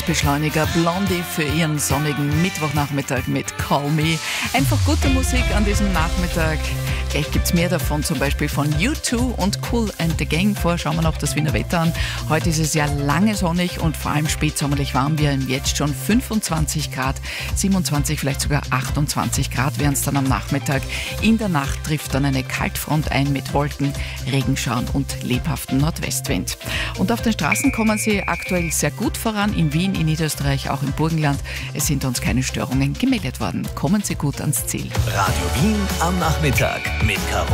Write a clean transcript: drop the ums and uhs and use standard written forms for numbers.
Herzbeschleuniger Blondie für ihren sonnigen Mittwochnachmittag mit Call Me. Einfach gute Musik an diesem Nachmittag. Gleich gibt's mehr davon, zum Beispiel von U2 und Kool and the Gang. Vorher schauen wir noch das Wiener Wetter an. Heute ist es ja lange sonnig und vor allem spätsommerlich warm. Wir haben jetzt schon 25 Grad, 27, vielleicht sogar 28 Grad wären es dann am Nachmittag. In der Nacht trifft dann eine Kaltfront ein mit Wolken, Regenschauern und lebhaften Nordwestwind. Und auf den Straßen kommen sie aktuell sehr gut voran. In Wien, in Niederösterreich, auch im Burgenland. Es sind uns keine Störungen gemeldet worden. Kommen Sie gut ans Ziel. Radio Wien am Nachmittag mit Caro